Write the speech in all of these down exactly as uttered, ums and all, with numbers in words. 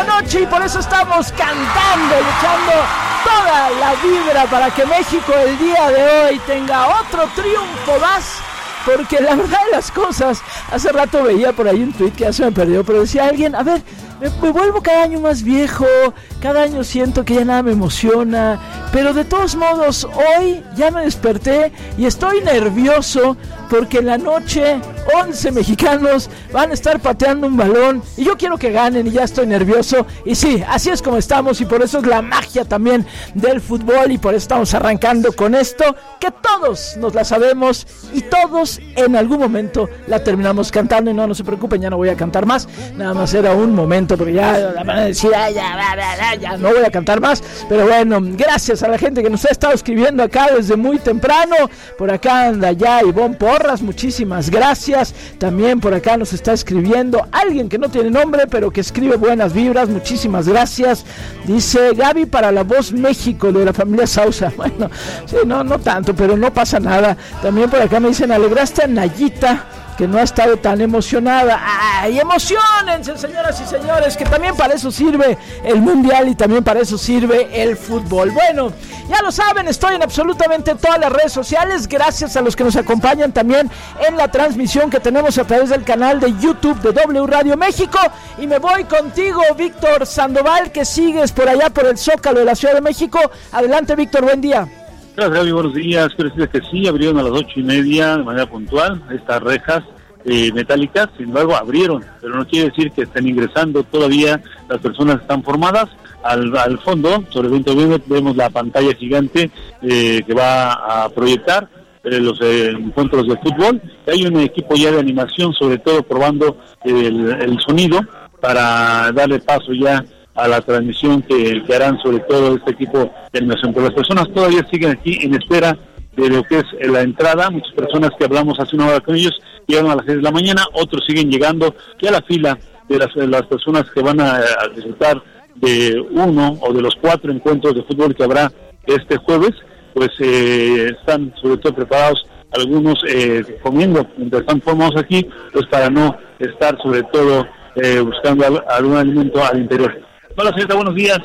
noche y por eso estamos cantando y echando toda la vibra para que México el día de hoy tenga otro triunfo más. Porque la verdad de las cosas, hace rato veía por ahí un tweet que ya se me perdió, pero decía alguien, a ver, me, me vuelvo cada año más viejo, cada año siento que ya nada me emociona, pero de todos modos, hoy ya me desperté y estoy nervioso porque en la noche once mexicanos van a estar pateando un balón y yo quiero que ganen y ya estoy nervioso. Y sí, así es como estamos y por eso es la magia también del fútbol y por eso estamos arrancando con esto que todos nos la sabemos y todos en algún momento la terminamos cantando. Y no, no se preocupen, ya no voy a cantar más, nada más era un momento porque ya van a decir, ay, ya, ya, ya, ya no voy a cantar más. Pero bueno, gracias a la gente que nos ha estado escribiendo acá desde muy temprano. Por acá anda ya Ivonne Porras, muchísimas gracias. También por acá nos está escribiendo alguien que no tiene nombre pero que escribe buenas vibras, muchísimas gracias. Dice Gaby para La Voz México de la familia Sousa. Bueno, sí, no, no tanto, pero no pasa nada. También por acá me dicen, alegraste a Nayita, que no ha estado tan emocionada. ¡Ay, emocionense, señoras y señores! Que también para eso sirve el mundial y también para eso sirve el fútbol. Bueno, ya lo saben, estoy en absolutamente todas las redes sociales. Gracias a los que nos acompañan también en la transmisión que tenemos a través del canal de YouTube de W Radio México. Y me voy contigo, Víctor Sandoval, que sigues por allá por el Zócalo de la Ciudad de México. Adelante, Víctor, buen día. Gracias, Gaby, buenos días. Quiero decirles que sí, abrieron a las ocho y media de manera puntual estas rejas eh, metálicas. Sin embargo, abrieron, pero no quiere decir que estén ingresando todavía. Las personas están formadas. Al, al fondo, sobre el veinte vemos la pantalla gigante eh, que va a proyectar eh, los eh, encuentros de fútbol. Hay un equipo ya de animación, sobre todo probando el, el sonido para darle paso ya a la transmisión que, que harán sobre todo este equipo de animación. Pero las personas todavía siguen aquí en espera de lo que es la entrada. Muchas personas que hablamos hace una hora con ellos llegaron a las seis de la mañana, otros siguen llegando ya a la fila de las, de las personas que van a, a disfrutar de uno o de los cuatro encuentros de fútbol que habrá este jueves. Pues eh, están sobre todo preparados algunos eh, comiendo mientras están formados aquí, pues para no estar sobre todo eh, buscando al, algún alimento al interior. Hola, señorita, buenos días.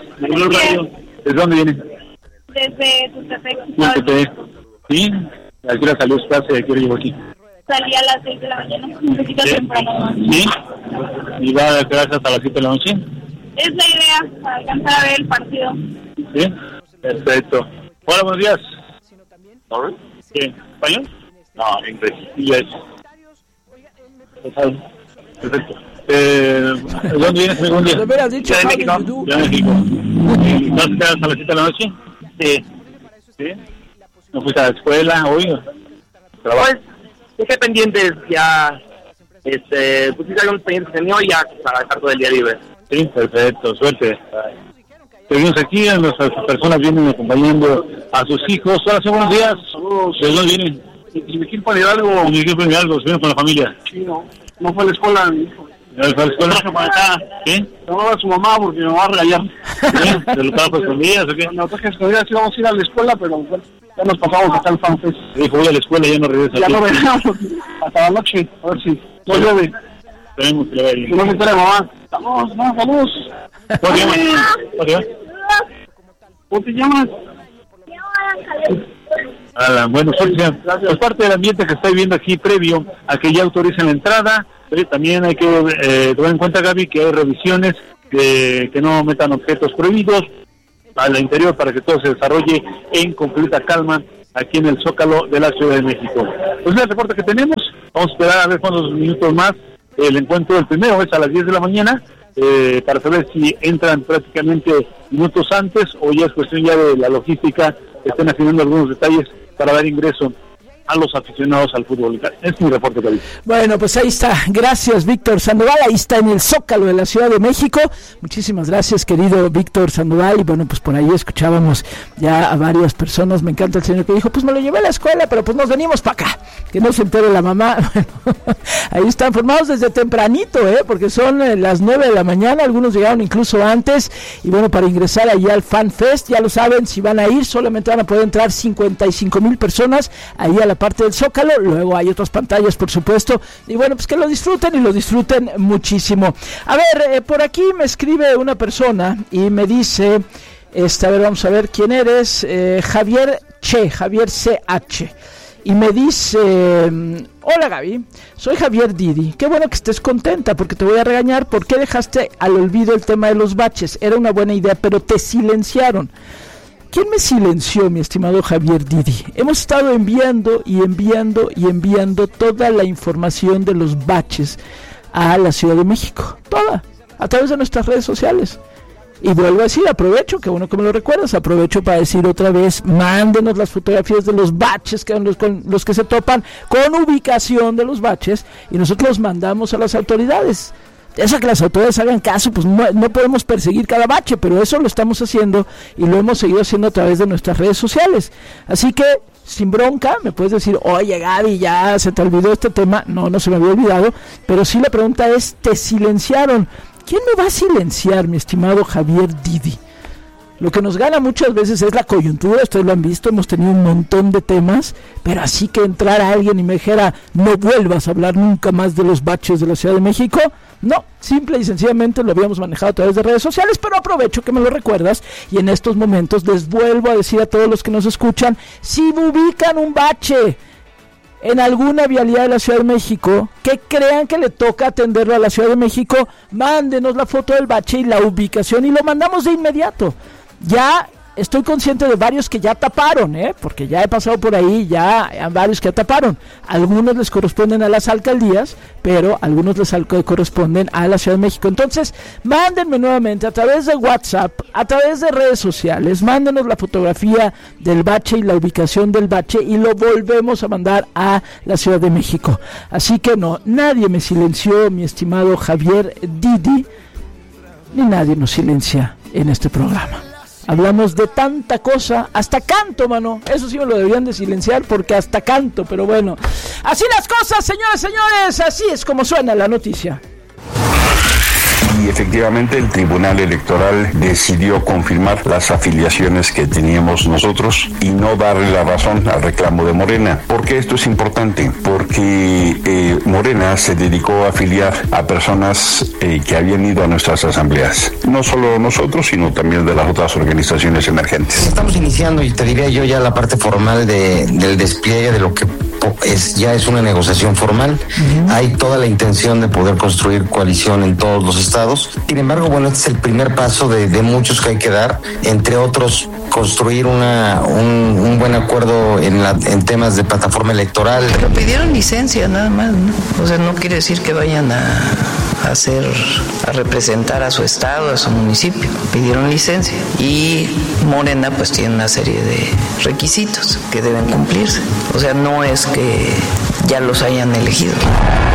¿Desde dónde viene? Desde Tultepec. Tultepec. ¿Sí? ¿A qué hora salió su clase? ¿A qué hora llegó aquí? Salí a las seis de la mañana, un poquito ¿Sí? temprano. ¿Sí? ¿Y va a quedarse hasta las siete de la noche? Es la idea, para alcanzar a ver el partido. ¿Sí? Perfecto. Hola, buenos días. ¿Sorry? ¿Qué? ¿Español? No, inglés. Inglés. Perfecto. Eh, ¿De dónde vienes? ¿De dónde vienes? ¿Me has dicho de México. De México. ¿Y ¿No te quedas a las siete de la noche? Sí. ¿Sí? ¿No fuiste a la escuela hoy? ¿Trabajo? Pues, dejé pendientes ya, este, pues hice algunos pendientes en hoy ya para dejar todo el día libre. Sí, perfecto, suerte. Seguimos aquí, nuestras personas vienen acompañando a sus hijos. Hola, sí, buenos días. Saludos. ¿De dónde vienen? ¿Y mi equipo de algo? ¿Mi equipo de algo? ¿Se vienen con la familia? Sí, no, no fue a la escuela, mi hijo. ¿No fue a la escuela? Para acá. ¿Sí? No a su mamá porque me va a regañar. ¿Sí? ¿De los trabajos escondidas o qué? No, que escondidas sí vamos a ir a la escuela, pero bueno, ya nos pasamos acá al FanFest. Dijo, voy a la escuela y ya no regresa. Ya no regresamos hasta la noche, a ver si no llueve. Tenemos que le vaya. Si no se entera mamá. Vamos, vamos, vamos. ¿Cómo te llamas? ¿Cómo te llamas? ¿Cómo te llamas? Alan, bueno, Sergio, pues parte del ambiente que está viviendo aquí previo a que ya autoricen la entrada, pero también hay que eh, tomar en cuenta, Gaby, que hay revisiones que, que no metan objetos prohibidos al interior para que todo se desarrolle en completa calma aquí en el Zócalo de la Ciudad de México. Pues es el reporte que tenemos. Vamos a esperar a ver cuántos minutos más. El encuentro del primero es a las diez de la mañana eh, para saber si entran prácticamente minutos antes o ya es cuestión ya de la logística, que estén afinando algunos detalles para dar ingreso a los aficionados al fútbol. Es mi reporte, David. Bueno, pues ahí está. Gracias, Víctor Sandoval. Ahí está en el Zócalo de la Ciudad de México. Muchísimas gracias, querido Víctor Sandoval. Y bueno, pues por ahí escuchábamos ya a varias personas. Me encanta el señor que dijo, pues me lo llevé a la escuela, pero pues nos venimos para acá. Que no se entere la mamá. Bueno, ahí están formados desde tempranito, ¿eh? Porque son eh, las nueve de la mañana. Algunos llegaron incluso antes. Y bueno, para ingresar allí al FanFest, ya lo saben, si van a ir, solamente van a poder entrar cincuenta y cinco mil personas ahí a la parte del Zócalo, luego hay otras pantallas, por supuesto, y bueno, pues que lo disfruten y lo disfruten muchísimo. A ver, eh, por aquí me escribe una persona y me dice, este, a ver, vamos a ver quién eres, eh, Javier Che, Javier C H, y me dice, hola Gaby, soy Javier Didi, qué bueno que estés contenta porque te voy a regañar, ¿por qué dejaste al olvido el tema de los baches? Era una buena idea, pero te silenciaron. ¿Quién me silenció, mi estimado Javier Didi? Hemos estado enviando y enviando y enviando toda la información de los baches a la Ciudad de México, toda, a través de nuestras redes sociales. Y vuelvo a decir, aprovecho, que bueno que me lo recuerdas, aprovecho para decir otra vez, mándenos las fotografías de los baches, que son los, con los que se topan, con ubicación de los baches, y nosotros los mandamos a las autoridades. Eso que las autoridades hagan caso, pues no, no podemos perseguir cada bache, pero eso lo estamos haciendo y lo hemos seguido haciendo a través de nuestras redes sociales. Así que, sin bronca, me puedes decir, oye Gaby, ya se te olvidó este tema. No, no se me había olvidado, pero sí la pregunta es, ¿te silenciaron? ¿Quién me va a silenciar, mi estimado Javier Didi? Lo que nos gana muchas veces es la coyuntura, ustedes lo han visto, hemos tenido un montón de temas, pero así que entrara alguien y me dijera, no vuelvas a hablar nunca más de los baches de la Ciudad de México, no, simple y sencillamente lo habíamos manejado a través de redes sociales, pero aprovecho que me lo recuerdas y en estos momentos les vuelvo a decir a todos los que nos escuchan, si ubican un bache en alguna vialidad de la Ciudad de México, que crean que le toca atenderlo a la Ciudad de México, mándenos la foto del bache y la ubicación y lo mandamos de inmediato. Ya estoy consciente de varios que ya taparon, ¿eh? Porque ya he pasado por ahí, ya hay varios que ya taparon. Algunos les corresponden a las alcaldías, pero algunos les corresponden a la Ciudad de México. Entonces, mándenme nuevamente a través de WhatsApp, a través de redes sociales, mándenos la fotografía del bache y la ubicación del bache y lo volvemos a mandar a la Ciudad de México. Así que no, nadie me silenció, mi estimado Javier Didi, ni nadie nos silencia en este programa. Hablamos de tanta cosa, hasta canto, mano. Eso sí me lo deberían de silenciar porque hasta canto, pero bueno. Así las cosas, señoras y señores, así es como suena la noticia. Y efectivamente el Tribunal Electoral decidió confirmar las afiliaciones que teníamos nosotros y no darle la razón al reclamo de Morena. ¿Por qué esto es importante? Porque eh, Morena se dedicó a afiliar a personas eh, que habían ido a nuestras asambleas. No solo nosotros, sino también de las otras organizaciones emergentes. Estamos iniciando, y te diría yo, ya la parte formal de, del despliegue de lo que es ya es una negociación formal. Uh-huh. Hay toda la intención de poder construir coalición en todos los estados. Sin embargo, bueno, este es el primer paso de, de muchos que hay que dar, entre otros construir una un, un buen acuerdo en, la, en temas de plataforma electoral. Pero pidieron licencia nada más, ¿no? O sea, no quiere decir que vayan a, a hacer, a representar a su estado, a su municipio. Pidieron licencia y Morena pues tiene una serie de requisitos que deben cumplirse. O sea, no es que ya los hayan elegido.